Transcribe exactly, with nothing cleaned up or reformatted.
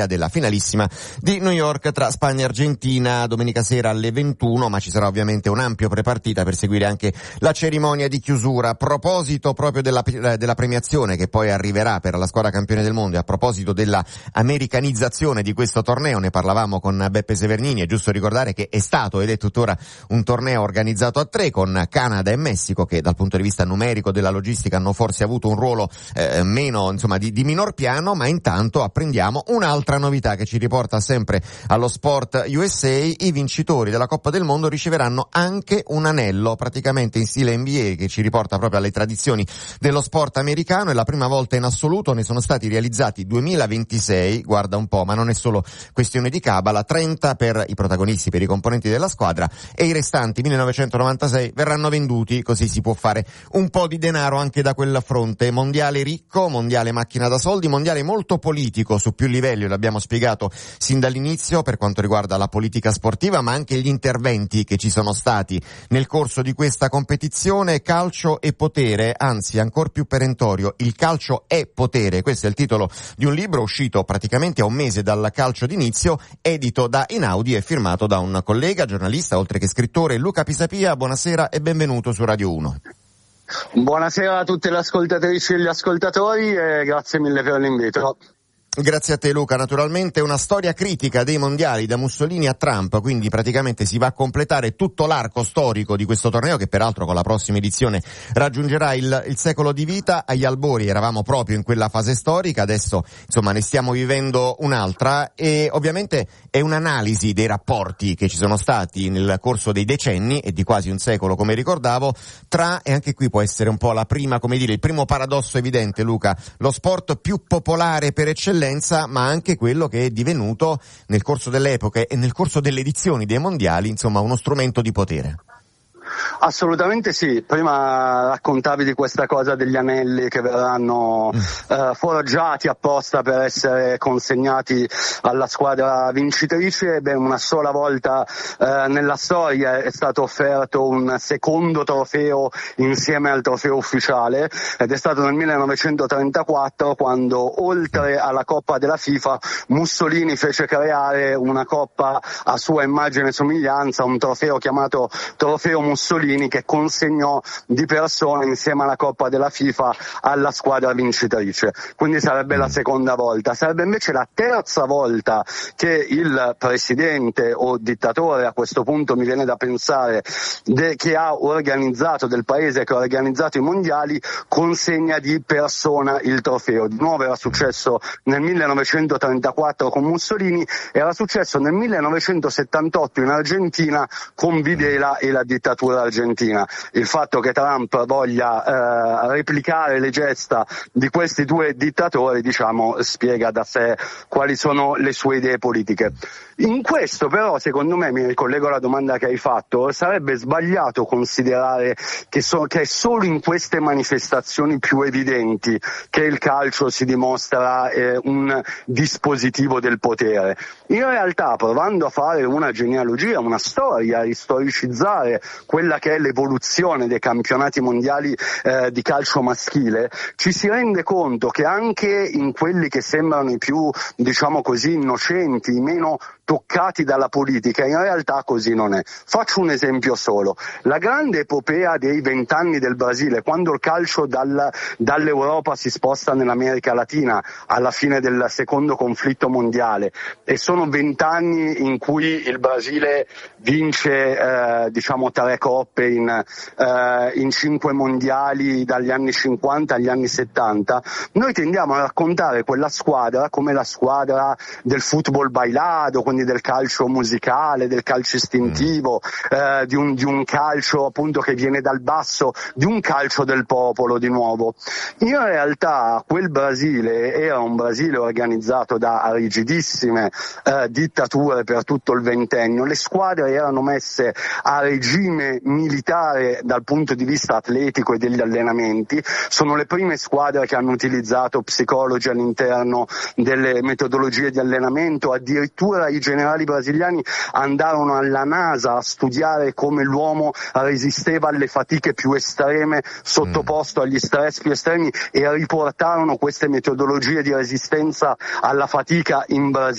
della finalissima di New York tra Spagna e Argentina domenica sera alle ventuno, ma ci sarà ovviamente un ampio prepartita per seguire anche la cerimonia di chiusura. A proposito proprio della, della premiazione che poi arriverà per la squadra campione del mondo e a proposito della americanizzazione di questo torneo, ne parlavamo con Beppe Severnini. È giusto ricordare che è stato ed è tuttora un torneo organizzato a tre con Canada e Messico, che dal punto di vista numerico della logistica hanno forse avuto un ruolo eh, meno, insomma, di, di minor piano, ma intanto apprendiamo un'altra novità che ci riporta sempre allo Sport U S A. I vincitori della Coppa del Mondo riceveranno anche un anello, praticamente in stile N B A, che ci riporta proprio alle tradizioni dello sport americano. È la prima volta in assoluto, ne sono stati realizzati duemilaventisei, guarda un po', ma non è solo questione di cabala, trenta per i protagonisti, per i componenti della squadra, e i restanti millenovecentonovantasei verranno venduti, così si può fare un po' di denaro anche da quel fronte. Mondiale ricco, mondiale macchina da soldi, mondiale molto politico su più livelli, l'abbiamo spiegato sin dall'inizio per quanto riguarda la politica sportiva, ma anche gli interventi che ci sono stati nel corso di questa competizione. Calcio e potere, anzi ancor più perentorio, il calcio è potere. Questo è il titolo di un libro uscito praticamente a un mese dal calcio d'inizio, edito da Einaudi e firmato da un collega giornalista oltre che scrittore, Luca Pisapia. Buonasera e benvenuto su Radio uno. Buonasera a tutte le ascoltatrici e gli ascoltatori e grazie mille per l'invito. Grazie a te Luca. Naturalmente una storia critica dei mondiali da Mussolini a Trump, quindi praticamente si va a completare tutto l'arco storico di questo torneo, che peraltro con la prossima edizione raggiungerà il, il secolo di vita. Agli albori eravamo proprio in quella fase storica, adesso insomma ne stiamo vivendo un'altra, e ovviamente è un'analisi dei rapporti che ci sono stati nel corso dei decenni e di quasi un secolo, come ricordavo, tra, e anche qui può essere un po' la prima, come dire, il primo paradosso evidente, Luca, lo sport più popolare per eccellenza, ma anche quello che è divenuto nel corso delle epoche e nel corso delle edizioni dei mondiali, insomma, uno strumento di potere. Assolutamente sì, prima raccontavi di questa cosa degli anelli che verranno eh, forgiati apposta per essere consegnati alla squadra vincitrice. Beh, una sola volta eh, nella storia è stato offerto un secondo trofeo insieme al trofeo ufficiale, ed è stato nel millenovecentotrentaquattro, quando oltre alla Coppa della FIFA Mussolini fece creare una coppa a sua immagine e somiglianza, un trofeo chiamato trofeo Mussolini, che consegnò di persona insieme alla Coppa della FIFA alla squadra vincitrice. Quindi sarebbe la seconda volta. Sarebbe invece la terza volta che il presidente o dittatore, a questo punto mi viene da pensare, de, che ha organizzato del paese, che ha organizzato i mondiali, consegna di persona il trofeo. Di nuovo era successo nel millenovecentotrentaquattro con Mussolini, era successo nel millenovecentosettantotto in Argentina con Videla e la dittatura argentina. Il fatto che Trump voglia eh, replicare le gesta di questi due dittatori, diciamo, spiega da sé quali sono le sue idee politiche. In questo però, secondo me, mi ricollego alla domanda che hai fatto, sarebbe sbagliato considerare che, so, che è solo in queste manifestazioni più evidenti che il calcio si dimostra eh, un dispositivo del potere. In realtà, provando a fare una genealogia, una storia, a ristoricizzare quella che è l'evoluzione dei campionati mondiali eh, di calcio maschile, ci si rende conto che anche in quelli che sembrano i più, diciamo così, innocenti, i meno toccati dalla politica, in realtà così non è. Faccio un esempio solo. La grande epopea dei vent'anni del Brasile, quando il calcio dal, dall'Europa si sposta nell'America Latina alla fine del secondo conflitto mondiale, e sono vent'anni in cui il Brasile vince eh, diciamo tre coppe in, eh, in cinque mondiali dagli anni cinquanta agli anni settanta, noi tendiamo a raccontare quella squadra come la squadra del football bailado, quindi del calcio musicale, del calcio istintivo, eh, di, un, di un calcio appunto che viene dal basso, di un calcio del popolo di nuovo. In realtà quel Brasile era un Brasile organizzato da rigidissime eh, dittature per tutto il ventennio, le squadre erano messe a regime militare militare dal punto di vista atletico e degli allenamenti, sono le prime squadre che hanno utilizzato psicologi all'interno delle metodologie di allenamento, addirittura i generali brasiliani andarono alla NASA a studiare come l'uomo resisteva alle fatiche più estreme sottoposto agli stress più estremi e riportarono queste metodologie di resistenza alla fatica in Brasile.